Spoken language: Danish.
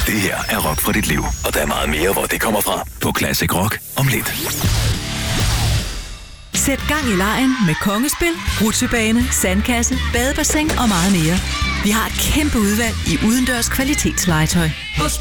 Det her er rock fra dit liv, og der er meget mere, hvor det kommer fra. På Classic Rock om lidt. Sæt gang i legen med Kongespil, rutsjebane, sandkasse, badebassin og meget mere. Vi har et kæmpe udvalg i udendørs kvalitetslegetøj.